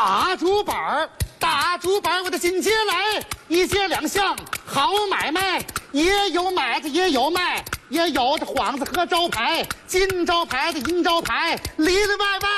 大竹板儿，大竹板儿，我的进街来，一街两巷好买卖，也有买的也有卖，也有这幌子和招牌，金招牌的银招牌，里里外外。